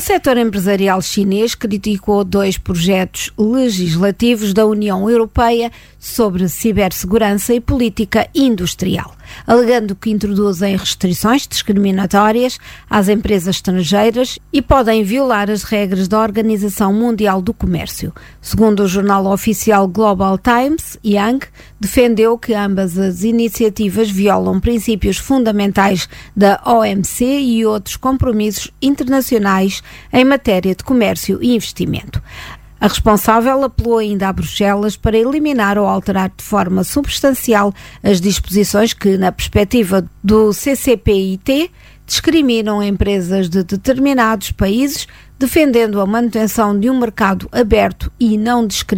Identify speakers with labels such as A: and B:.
A: setor empresarial chinês criticou 2 projetos legislativos da União Europeia sobre cibersegurança e política industrial, alegando que introduzem restrições discriminatórias às empresas estrangeiras e podem violar as regras da Organização Mundial do Comércio. Segundo o jornal oficial Global Times, Yang defendeu que ambas as iniciativas violam princípios fundamentais da OMC e outros compromissos internacionais em matéria de comércio e investimento. A responsável apelou ainda a Bruxelas para eliminar ou alterar de forma substancial as disposições que, na perspectiva do CCPIT, discriminam empresas de determinados países, defendendo a manutenção de um mercado aberto e não discriminatório.